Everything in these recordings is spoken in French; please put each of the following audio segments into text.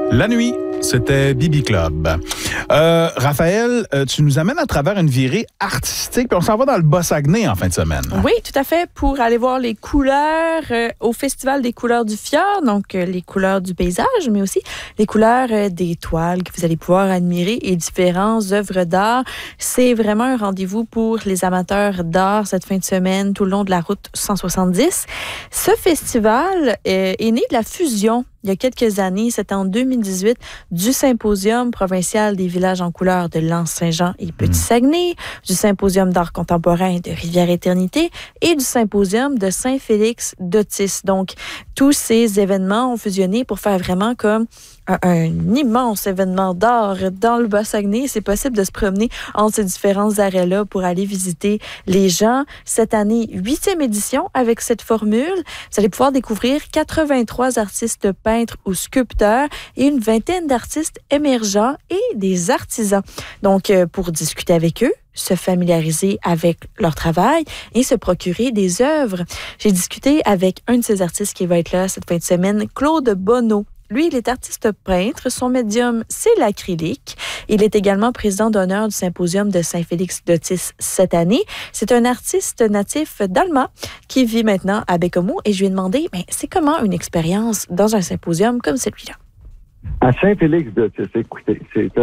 La nuit, c'était Bibi Club. Raphaël, tu nous amènes à travers une virée artistique, puis on s'en va dans le Bas-Saguenay en fin de semaine. Oui, tout à fait, pour aller voir les couleurs au Festival des couleurs du fjord, donc les couleurs du paysage, mais aussi les couleurs des toiles que vous allez pouvoir admirer et différentes œuvres d'art. C'est vraiment un rendez-vous pour les amateurs d'art cette fin de semaine tout le long de la route 170. Ce festival est né de la fusion il y a quelques années, c'était en 2018, du Symposium provincial des villages en couleurs de L'Anse-Saint-Jean et Petit-Saguenay, du Symposium d'art contemporain de Rivière-Éternité et du Symposium de Saint-Félix d'Otis. Donc, tous ces événements ont fusionné pour faire vraiment comme un immense événement d'art dans le Bas-Saguenay. C'est possible de se promener entre ces différents arrêts-là pour aller visiter les gens. Cette année, 8e édition avec cette formule. Vous allez pouvoir découvrir 83 artistes peintres ou sculpteurs et une vingtaine d'artistes émergents et des artisans. Donc, pour discuter avec eux, se familiariser avec leur travail et se procurer des œuvres. J'ai discuté avec un de ces artistes qui va être là cette fin de semaine, Claude Bonneau. Lui, il est artiste peintre. Son médium, c'est l'acrylique. Il est également président d'honneur du Symposium de Saint-Félix d'Otis cette année. C'est un artiste natif d'Alma qui vit maintenant à Bécomo. Et je lui ai demandé, c'est comment une expérience dans un symposium comme celui-là? À Saint-Félix d'Otis, écoutez,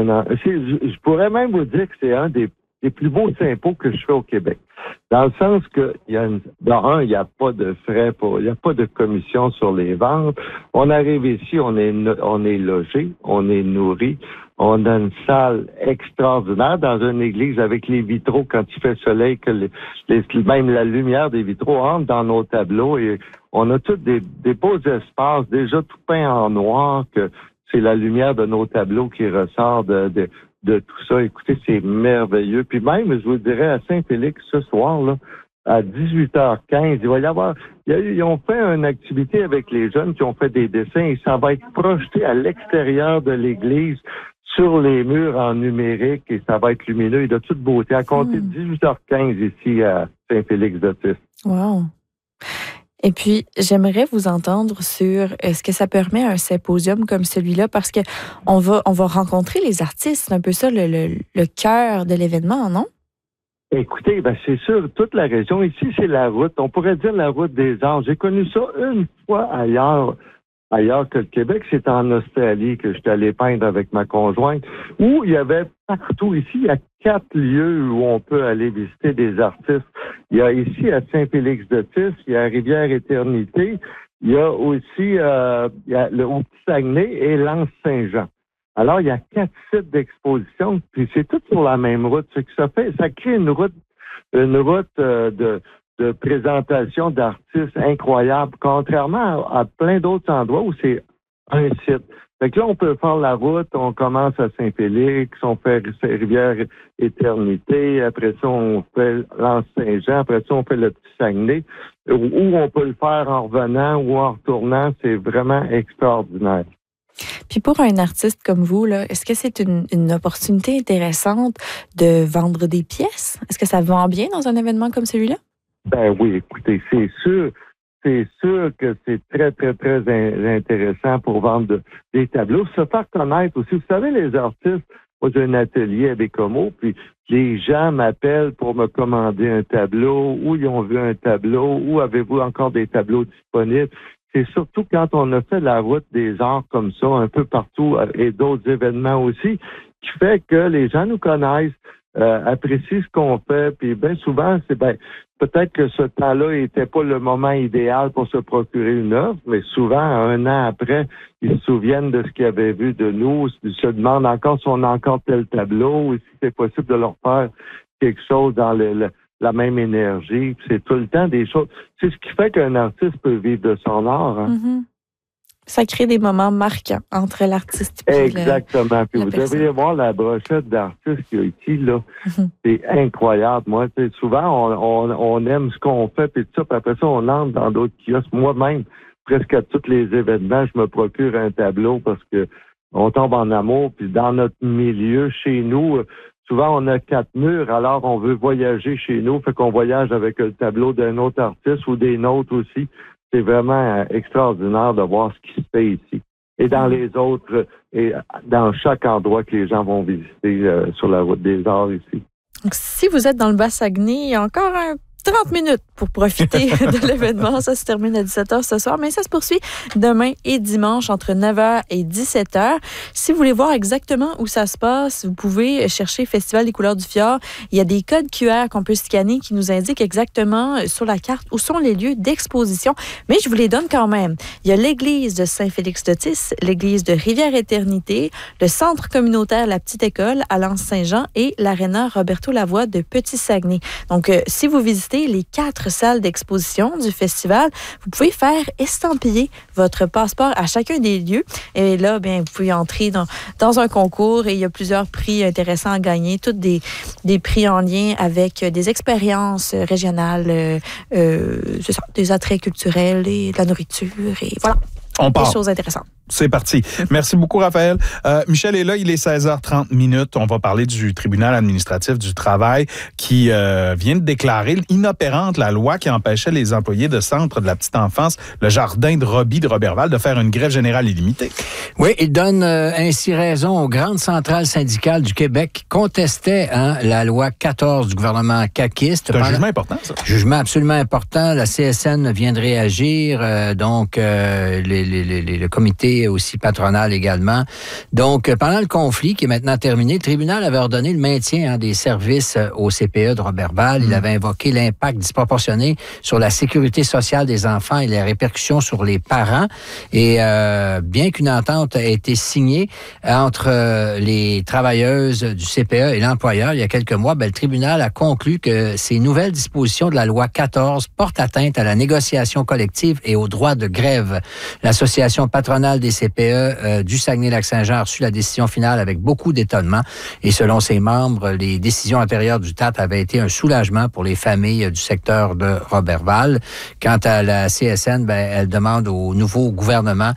je pourrais même vous dire que c'est un des plus beaux sympos que je fais au Québec. Dans le sens que, il n'y a pas de frais, il n'y a pas de commission sur les ventes. On arrive ici, on est logé, on est nourri, on a une salle extraordinaire dans une église avec les vitraux quand il fait soleil, que même la lumière des vitraux entre dans nos tableaux et on a tous des beaux espaces déjà tout peints en noir que c'est la lumière de nos tableaux qui ressort de tout ça. Écoutez, c'est merveilleux. Puis même, je vous dirais, à Saint-Félix, ce soir, là, à 18h15, il va y avoir... Ils ont fait une activité avec les jeunes qui ont fait des dessins et ça va être projeté à l'extérieur de l'église sur les murs en numérique et ça va être lumineux et de toute beauté. À compter de 18h15 ici à Saint-Félix d'Otis. Wow! Et puis, j'aimerais vous entendre sur ce que ça permet un symposium comme celui-là, parce que on va rencontrer les artistes. C'est un peu ça le cœur de l'événement, non? Écoutez, c'est sûr, toute la région, ici, c'est la route. On pourrait dire la route des arts. J'ai connu ça une fois ailleurs que le Québec. C'est en Australie que j'étais allé peindre avec ma conjointe, où il y avait partout ici, il y a 4 lieux où on peut aller visiter des artistes. Il y a ici à Saint-Félix-d'Otis, il y a Rivière-Éternité, il y a aussi au Petit-Saguenay et l'Anse-Saint-Jean. Alors, il y a 4 sites d'exposition, puis c'est tout sur la même route. Ça crée une route de présentation d'artistes incroyables, contrairement à plein d'autres endroits où c'est un site. Fait que là, on peut faire la route, on commence à Saint-Félix, on fait Rivière-Éternité, après ça, on fait l'Anse-Saint-Jean, après ça, on fait le Petit-Saguenay, ou on peut le faire en revenant ou en retournant, c'est vraiment extraordinaire. Puis pour un artiste comme vous, là, est-ce que c'est une opportunité intéressante de vendre des pièces? Est-ce que ça vend bien dans un événement comme celui-là? Ben oui, écoutez, c'est sûr que c'est très, très, très intéressant pour vendre des tableaux. Se faire connaître aussi. Vous savez, les artistes, moi j'ai un atelier à Bécomo, puis les gens m'appellent pour me commander un tableau, ou ils ont vu un tableau, ou avez-vous encore des tableaux disponibles? C'est surtout quand on a fait la route des arts comme ça, un peu partout, et d'autres événements aussi, qui fait que les gens nous connaissent, apprécient ce qu'on fait, puis bien souvent, peut-être que ce temps-là n'était pas le moment idéal pour se procurer une œuvre, mais souvent, 1 an après, ils se souviennent de ce qu'ils avaient vu de nous, ils se demandent encore si on a encore tel tableau, ou si c'est possible de leur faire quelque chose dans la même énergie. C'est tout le temps des choses. C'est ce qui fait qu'un artiste peut vivre de son art. Hein? Mm-hmm. Ça crée des moments marquants entre l'artiste et exactement. Puis vous devriez voir la brochette d'artistes qu'il y a ici, là. Mm-hmm. C'est incroyable. Moi, souvent, on aime ce qu'on fait, puis tout ça, puis après ça, on entre dans d'autres kiosques. Moi-même, presque à tous les événements, je me procure un tableau parce que on tombe en amour. Puis dans notre milieu, chez nous, souvent, on a 4 murs, alors on veut voyager chez nous, fait qu'on voyage avec le tableau d'un autre artiste ou des nôtres aussi. C'est vraiment extraordinaire de voir ce qui se fait ici. et dans les autres, et dans chaque endroit que les gens vont visiter sur la route des Arts ici. Donc, si vous êtes dans le Bas-Saguenay, il y a encore 30 minutes pour profiter de l'événement. Ça se termine à 17h ce soir, mais ça se poursuit demain et dimanche entre 9h et 17h. Si vous voulez voir exactement où ça se passe, vous pouvez chercher Festival des couleurs du fjord. Il y a des codes QR qu'on peut scanner qui nous indiquent exactement sur la carte où sont les lieux d'exposition, mais je vous les donne quand même. Il y a l'église de Saint-Félix-de-Tis, l'église de Rivière-Éternité, le centre communautaire La Petite École à Lens-Saint-Jean et l'aréna Roberto-Lavoie de Petit-Saguenay. Donc, si vous visitez les 4 salles d'exposition du festival, vous pouvez faire estampiller votre passeport à chacun des lieux. Et là, bien, vous pouvez entrer dans un concours et il y a plusieurs prix intéressants à gagner, tous des prix en lien avec des expériences régionales, c'est ça, des attraits culturels et de la nourriture et voilà. On part. Des choses intéressantes. C'est parti. Merci beaucoup, Raphaël. Michel est là, il est 16h30. On va parler du tribunal administratif du travail qui vient de déclarer inopérante la loi qui empêchait les employés de centre de la petite enfance, le jardin de Roby de Roberval, de faire une grève générale illimitée. Oui, il donne ainsi raison aux grandes centrales syndicales du Québec qui contestaient la loi 14 du gouvernement caquiste. C'est un jugement important, ça. Jugement absolument important. La CSN vient de réagir, le comité aussi patronal également. Donc, pendant le conflit qui est maintenant terminé, le tribunal avait ordonné le maintien des services au CPE de Roberval. Il avait invoqué l'impact disproportionné sur la sécurité sociale des enfants et les répercussions sur les parents. Et bien qu'une entente ait été signée entre les travailleuses du CPE et l'employeur il y a quelques mois, le tribunal a conclu que ces nouvelles dispositions de la loi 14 portent atteinte à la négociation collective et au droit de grève. L'association patronale des CPE du Saguenay-Lac-Saint-Jean a reçu la décision finale avec beaucoup d'étonnement. Et selon ses membres, les décisions antérieures du TAT avaient été un soulagement pour les familles du secteur de Roberval. Quant à la CSN, elle demande au nouveau gouvernement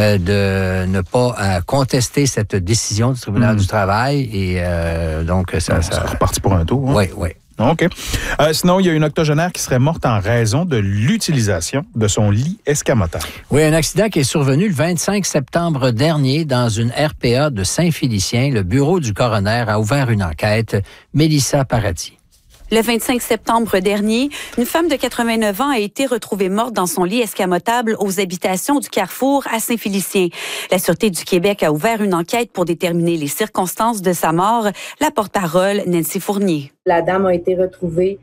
de ne pas contester cette décision du tribunal du travail. Et donc, ça reparti pour un tour. Oui, oui. OK. Sinon, il y a une octogénaire qui serait morte en raison de l'utilisation de son lit escamotable. Oui, un accident qui est survenu le 25 septembre dernier dans une RPA de Saint-Félicien. Le bureau du coroner a ouvert une enquête. Mélissa Paradis. Le 25 septembre dernier, une femme de 89 ans a été retrouvée morte dans son lit escamotable aux habitations du Carrefour à Saint-Félicien. La Sûreté du Québec a ouvert une enquête pour déterminer les circonstances de sa mort. La porte-parole, Nancy Fournier. La dame a été retrouvée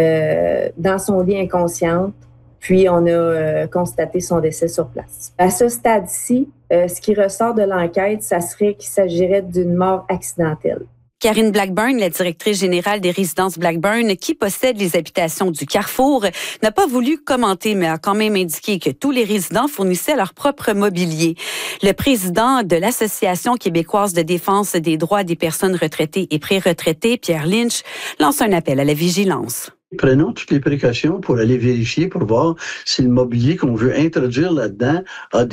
dans son lit inconsciente, puis on a constaté son décès sur place. À ce stade-ci, ce qui ressort de l'enquête, ça serait qu'il s'agirait d'une mort accidentelle. Karine Blackburn, la directrice générale des résidences Blackburn, qui possède les habitations du Carrefour, n'a pas voulu commenter, mais a quand même indiqué que tous les résidents fournissaient leur propre mobilier. Le président de l'Association québécoise de défense des droits des personnes retraitées et pré-retraitées, Pierre Lynch, lance un appel à la vigilance. Prenons toutes les précautions pour aller vérifier, pour voir si le mobilier qu'on veut introduire là-dedans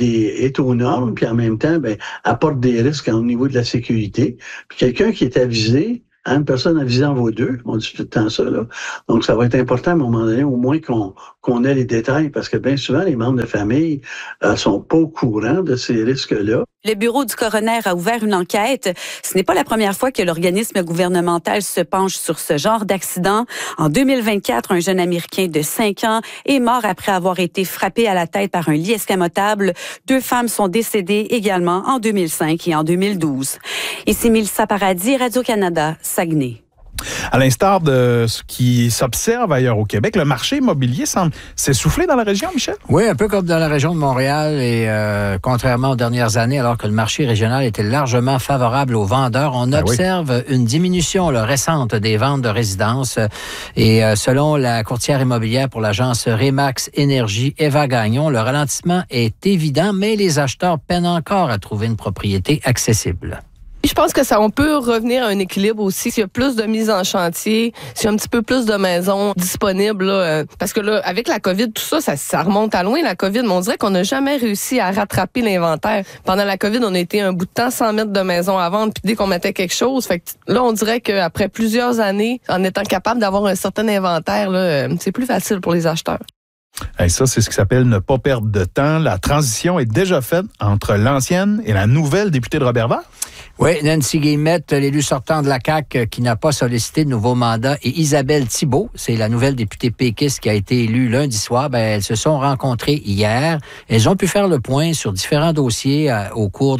est aux normes, puis en même temps, apporte des risques au niveau de la sécurité. Puis quelqu'un qui est avisé, une personne avisée en vaut deux, on dit tout le temps ça, là. Donc, ça va être important à un moment donné, au moins qu'on ait les détails, parce que bien souvent, les membres de famille sont pas au courant de ces risques-là. Le bureau du coroner a ouvert une enquête. Ce n'est pas la première fois que l'organisme gouvernemental se penche sur ce genre d'accident. En 2024, un jeune Américain de 5 ans est mort après avoir été frappé à la tête par un lit escamotable. 2 femmes sont décédées également en 2005 et en 2012. Ici Mélissa Paradis, Radio-Canada, Saguenay. À l'instar de ce qui s'observe ailleurs au Québec, le marché immobilier semble s'essouffler dans la région, Michel? Oui, un peu comme dans la région de Montréal et contrairement aux dernières années, alors que le marché régional était largement favorable aux vendeurs, on observe une diminution récente des ventes de résidences. Et selon la courtière immobilière pour l'agence Remax Énergie, Eva Gagnon, le ralentissement est évident, mais les acheteurs peinent encore à trouver une propriété accessible. Je pense que on peut revenir à un équilibre aussi. S'il y a plus de mise en chantier, s'il y a un petit peu plus de maisons disponibles, parce que là, avec la COVID, tout ça, ça remonte à loin, la COVID, mais on dirait qu'on n'a jamais réussi à rattraper l'inventaire. Pendant la COVID, on a été un bout de temps sans mettre de maison à vendre, puis dès qu'on mettait quelque chose, fait que là, on dirait qu'après plusieurs années, en étant capable d'avoir un certain inventaire, c'est plus facile pour les acheteurs. Et ça, c'est ce qui s'appelle ne pas perdre de temps. La transition est déjà faite entre l'ancienne et la nouvelle députée de Roberval. Oui, Nancy Guillemette, l'élu sortant de la CAQ qui n'a pas sollicité de nouveau mandat, et Isabelle Thibault, c'est la nouvelle députée péquiste qui a été élue lundi soir. Elles se sont rencontrées hier. Elles ont pu faire le point sur différents dossiers en cours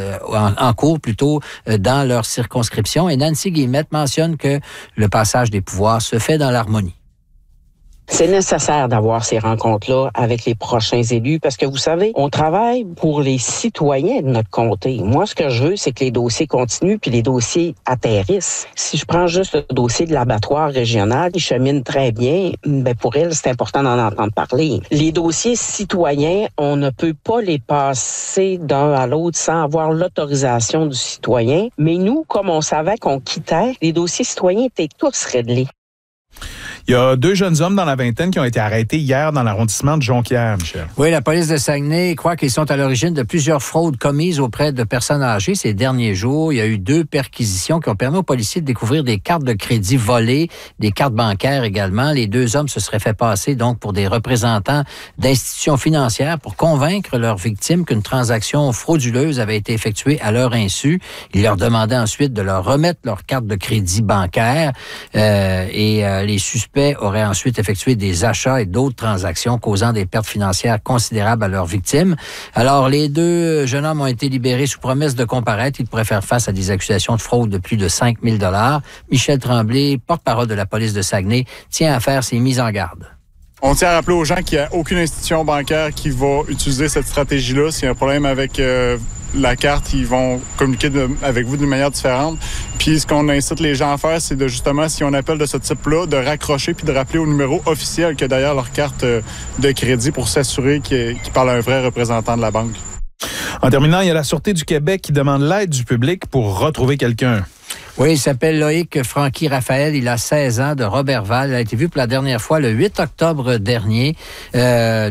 dans leur circonscription. Et Nancy Guillemette mentionne que le passage des pouvoirs se fait dans l'harmonie. C'est nécessaire d'avoir ces rencontres-là avec les prochains élus parce que, vous savez, on travaille pour les citoyens de notre comté. Moi, ce que je veux, c'est que les dossiers continuent puis les dossiers atterrissent. Si je prends juste le dossier de l'abattoir régional, il chemine très bien, pour elle, c'est important d'en entendre parler. Les dossiers citoyens, on ne peut pas les passer d'un à l'autre sans avoir l'autorisation du citoyen. Mais nous, comme on savait qu'on quittait, les dossiers citoyens étaient tous réglés. Il y a 2 jeunes hommes dans la vingtaine qui ont été arrêtés hier dans l'arrondissement de Jonquière, Michel. Oui, la police de Saguenay croit qu'ils sont à l'origine de plusieurs fraudes commises auprès de personnes âgées ces derniers jours. Il y a eu 2 perquisitions qui ont permis aux policiers de découvrir des cartes de crédit volées, des cartes bancaires également. Les 2 hommes se seraient fait passer donc pour des représentants d'institutions financières pour convaincre leurs victimes qu'une transaction frauduleuse avait été effectuée à leur insu. Ils leur demandaient ensuite de leur remettre leur carte de crédit bancaire les suspects auraient ensuite effectué des achats et d'autres transactions causant des pertes financières considérables à leurs victimes. Alors, les 2 jeunes hommes ont été libérés sous promesse de comparaître. Ils pourraient faire face à des accusations de fraude de plus de 5 000 $. Michel Tremblay, porte-parole de la police de Saguenay, tient à faire ces mises en garde. On tient à rappeler aux gens qu'il n'y a aucune institution bancaire qui va utiliser cette stratégie-là. S'il y a un problème avec la carte, ils vont communiquer avec vous d'une manière différente. Puis ce qu'on incite les gens à faire, c'est de justement, si on appelle de ce type-là, de raccrocher puis de rappeler au numéro officiel que derrière leur carte de crédit pour s'assurer qu'ils parlent à un vrai représentant de la banque. En terminant, il y a la Sûreté du Québec qui demande l'aide du public pour retrouver quelqu'un. Oui, il s'appelle Loïc Francky Raphaël. Il a 16 ans, de Roberval. Il a été vu pour la dernière fois le 8 octobre dernier, hier,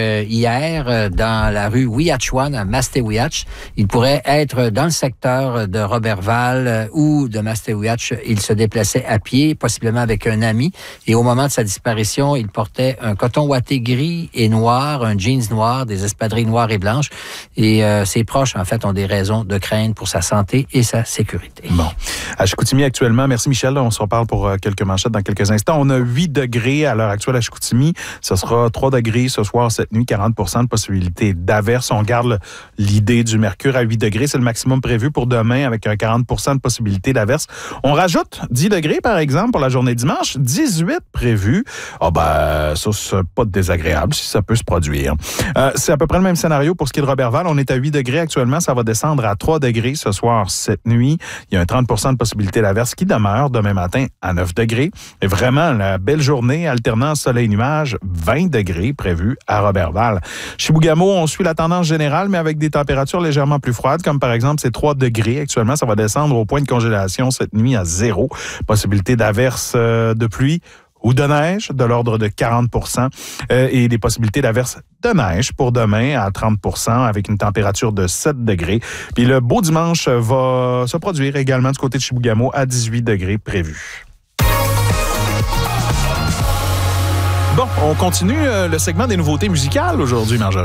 dans la rue Ouiachuan à Mastéouiatch. Il pourrait être dans le secteur de Roberval ou de Mastéouiatch. Il se déplaçait à pied, possiblement avec un ami. Et au moment de sa disparition, il portait un coton ouaté gris et noir, un jeans noir, des espadrilles noires et blanches. Et ses proches, en fait, ont des raisons de craindre pour sa santé et sa sécurité. Bon. À Chicoutimi actuellement, merci Michel, on se reparle pour quelques manchettes dans quelques instants. On a 8 degrés à l'heure actuelle à Chicoutimi. Ce sera 3 degrés ce soir, cette nuit, 40 % de possibilité d'averse. On garde l'idée du mercure à 8 degrés. C'est le maximum prévu pour demain avec un 40 % de possibilité d'averse. On rajoute 10 degrés, par exemple, pour la journée dimanche. 18 prévus. Ça, c'est pas désagréable si ça peut se produire. C'est à peu près le même scénario pour ce qui est de Roberval. On est à 8 degrés actuellement. Ça va descendre à 3 degrés ce soir, cette nuit. Il y a un 30 % de possibilité d'averse qui demeure demain matin à 9 degrés. Et vraiment, la belle journée, alternant soleil-nuage, 20 degrés prévus à Roberval. Chibougamau, on suit la tendance générale, mais avec des températures légèrement plus froides, comme par exemple, c'est 3 degrés. Actuellement, ça va descendre au point de congélation cette nuit à 0. Possibilité d'averse de pluie ou de neige de l'ordre de 40 % et des possibilités d'averse de neige pour demain à 30 % avec une température de 7 degrés. Puis le beau dimanche va se produire également du côté de Chibougamau à 18 degrés prévu. Bon, on continue le segment des nouveautés musicales aujourd'hui, Marjorie.